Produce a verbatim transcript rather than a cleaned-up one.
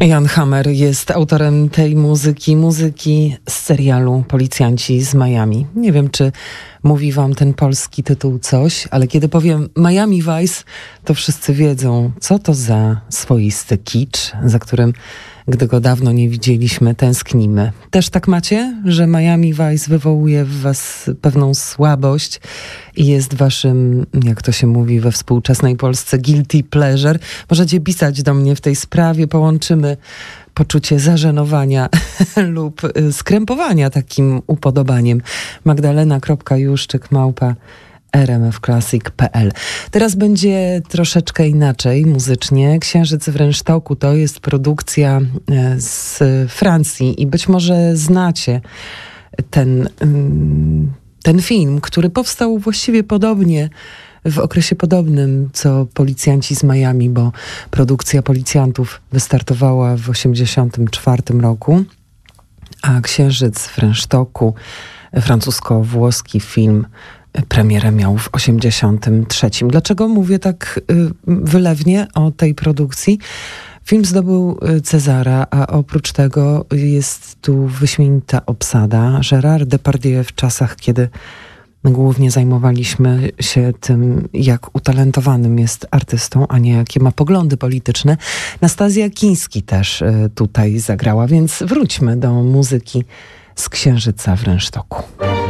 Jan Hammer jest autorem tej muzyki, muzyki z serialu Policjanci z Miami. Nie wiem, czy mówi wam ten polski tytuł coś, ale kiedy powiem Miami Vice, to wszyscy wiedzą, co to za swoisty kicz, za którym, gdy go dawno nie widzieliśmy, tęsknimy. Też tak macie, że Miami Vice wywołuje w was pewną słabość i jest waszym, jak to się mówi we współczesnej Polsce, guilty pleasure. Możecie pisać do mnie w tej sprawie, połączymy poczucie zażenowania lub skrępowania takim upodobaniem. Magdalena.juszczyk małpa r m f classic kropka p l. Teraz będzie troszeczkę inaczej muzycznie. Księżyc w rynsztoku to jest produkcja z Francji i być może znacie ten, ten film, który powstał właściwie podobnie, w okresie podobnym co Policjanci z Miami, bo produkcja Policjantów wystartowała w osiemdziesiątym czwartym roku, a Księżyc w rynsztoku, francusko-włoski film, premierę miał w osiemdziesiątym trzecim. Dlaczego mówię tak wylewnie o tej produkcji? Film zdobył Cezara, a oprócz tego jest tu wyśmienita obsada. Gérard Depardieu w czasach, kiedy głównie zajmowaliśmy się tym, jak utalentowanym jest artystą, a nie jakie ma poglądy polityczne. Nastazja Kiński też tutaj zagrała, więc wróćmy do muzyki z Księżyca w rynsztoku.